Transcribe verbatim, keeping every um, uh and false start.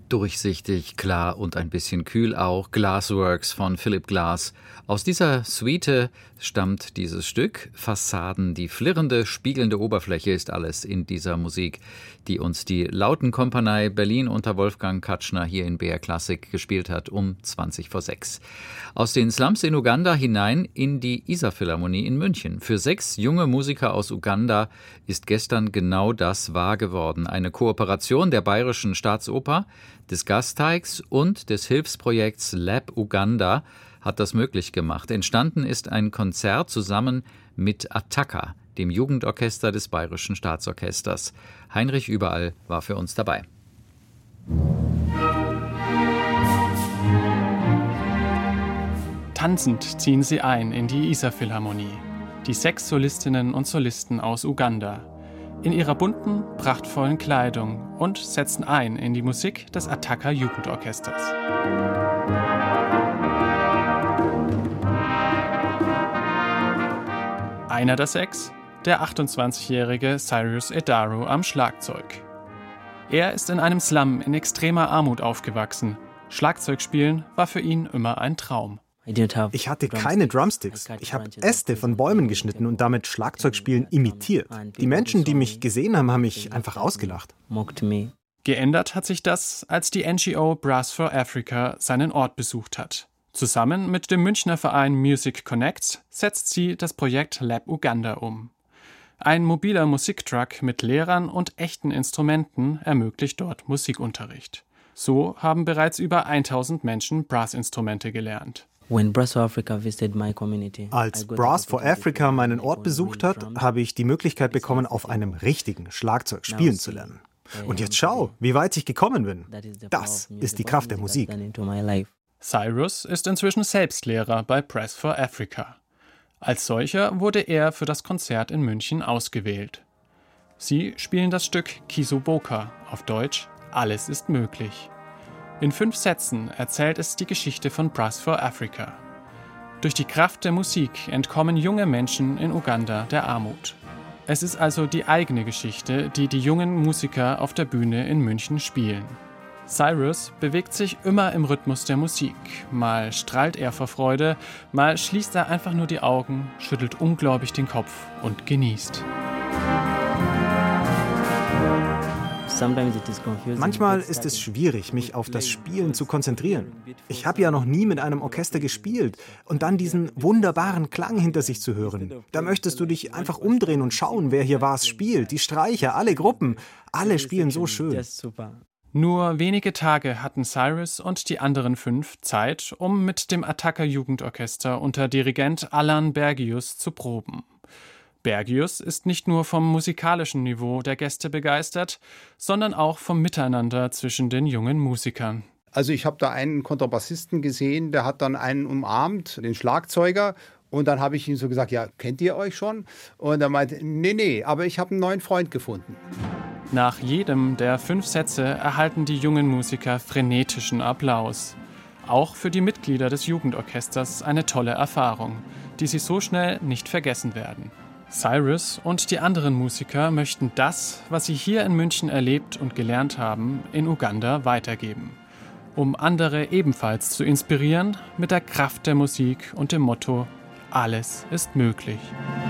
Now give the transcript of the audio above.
Durchsichtig, klar und ein bisschen kühl auch. Glassworks von Philip Glass. Aus dieser Suite stammt dieses Stück. Fassaden, die flirrende, spiegelnde Oberfläche ist alles in dieser Musik, die uns die Lautenkompanie Berlin unter Wolfgang Katschner hier in B R Klassik gespielt hat, um zwanzig vor sechs. Aus den Slums in Uganda hinein in die Isar-Philharmonie in München. Für sechs junge Musiker aus Uganda ist gestern genau das wahr geworden. Eine Kooperation der Bayerischen Staatsoper, des Gasteigs und des Hilfsprojekts Lab Uganda hat das möglich gemacht. Entstanden ist ein Konzert zusammen mit Attacca, dem Jugendorchester des Bayerischen Staatsorchesters. Heinrich Überall war für uns dabei. Tanzend ziehen sie ein in die Isar-Philharmonie. Die sechs Solistinnen und Solisten aus Uganda. In ihrer bunten, prachtvollen Kleidung und setzen ein in die Musik des Attacca Jugendorchesters. Einer der sechs, der achtundzwanzigjährige Cyrus Edaru am Schlagzeug. Er ist in einem Slum in extremer Armut aufgewachsen. Schlagzeugspielen war für ihn immer ein Traum. Ich hatte keine Drumsticks. Ich habe Äste von Bäumen geschnitten und damit Schlagzeugspielen imitiert. Die Menschen, die mich gesehen haben, haben mich einfach ausgelacht. Geändert hat sich das, als die N G O Brass for Africa seinen Ort besucht hat. Zusammen mit dem Münchner Verein Music Connects setzt sie das Projekt Lab Uganda um. Ein mobiler Musiktruck mit Lehrern und echten Instrumenten ermöglicht dort Musikunterricht. So haben bereits über tausend Menschen Brassinstrumente gelernt. Als Brass for Africa meinen Ort besucht hat, habe ich die Möglichkeit bekommen, auf einem richtigen Schlagzeug spielen zu lernen. Und jetzt schau, wie weit ich gekommen bin. Das ist die Kraft der Musik. Cyrus ist inzwischen Selbstlehrer bei Brass for Africa. Als solcher wurde er für das Konzert in München ausgewählt. Sie spielen das Stück Kisoboka, auf Deutsch Alles ist möglich. In fünf Sätzen erzählt es die Geschichte von Brass for Africa. Durch die Kraft der Musik entkommen junge Menschen in Uganda der Armut. Es ist also die eigene Geschichte, die die jungen Musiker auf der Bühne in München spielen. Cyrus bewegt sich immer im Rhythmus der Musik. Mal strahlt er vor Freude, mal schließt er einfach nur die Augen, schüttelt ungläubig den Kopf und genießt. Manchmal ist es schwierig, mich auf das Spielen zu konzentrieren. Ich habe ja noch nie mit einem Orchester gespielt und dann diesen wunderbaren Klang hinter sich zu hören. Da möchtest du dich einfach umdrehen und schauen, wer hier was spielt. Die Streicher, alle Gruppen, alle spielen so schön. Nur wenige Tage hatten Cyrus und die anderen fünf Zeit, um mit dem Attacca Jugendorchester unter Dirigent Alan Bergius zu proben. Bergius ist nicht nur vom musikalischen Niveau der Gäste begeistert, sondern auch vom Miteinander zwischen den jungen Musikern. Also ich habe da einen Kontrabassisten gesehen, der hat dann einen umarmt, den Schlagzeuger. Und dann habe ich ihm so gesagt, ja, kennt ihr euch schon? Und er meinte, nee, nee, aber ich habe einen neuen Freund gefunden. Nach jedem der fünf Sätze erhalten die jungen Musiker frenetischen Applaus. Auch für die Mitglieder des Jugendorchesters eine tolle Erfahrung, die sie so schnell nicht vergessen werden. Cyrus und die anderen Musiker möchten das, was sie hier in München erlebt und gelernt haben, in Uganda weitergeben, um andere ebenfalls zu inspirieren mit der Kraft der Musik und dem Motto: Alles ist möglich.